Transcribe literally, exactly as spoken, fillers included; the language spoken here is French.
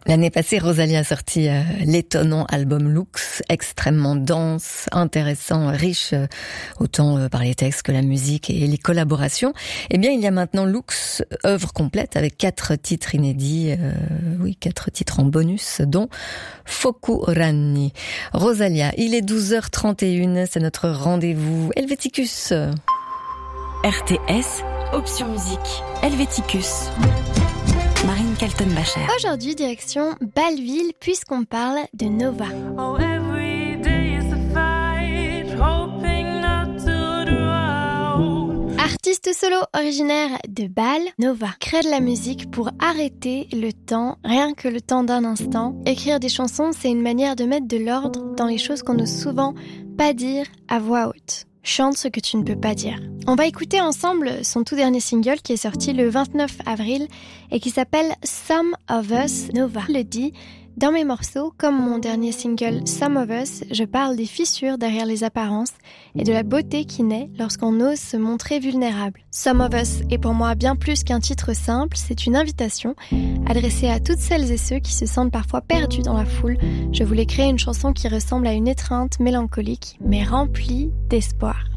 L'année passée, Rosalia a sorti euh, l'étonnant album Lux, extrêmement dense, intéressant, riche, euh, autant euh, par les textes que la musique et les collaborations. Eh bien, il y a maintenant Lux, œuvre complète avec quatre titres inédits, euh, oui, quatre titres en bonus, dont Fokuranni. Rosalia, il est douze heures trente et une, c'est notre rendez-vous Helvéticus. R T S, option musique, Helvéticus. Marine Kaltenbacher. Aujourd'hui, direction Bâle-Ville, puisqu'on parle de Nova. Oh, every day is a fight, hoping not to drown. Artiste solo originaire de Bâle, Nova crée de la musique pour arrêter le temps, rien que le temps d'un instant. Écrire des chansons, c'est une manière de mettre de l'ordre dans les choses qu'on n'ose souvent pas dire à voix haute. Chante ce que tu ne peux pas dire. On va écouter ensemble son tout dernier single qui est sorti le vingt-neuf avril et qui s'appelle Some of Us. Nova le dit, dans mes morceaux, comme mon dernier single Some of Us, je parle des fissures derrière les apparences et de la beauté qui naît lorsqu'on ose se montrer vulnérable. Some of Us est pour moi bien plus qu'un titre simple, c'est une invitation adressée à toutes celles et ceux qui se sentent parfois perdus dans la foule. Je voulais créer une chanson qui ressemble à une étreinte mélancolique mais remplie d'espoir.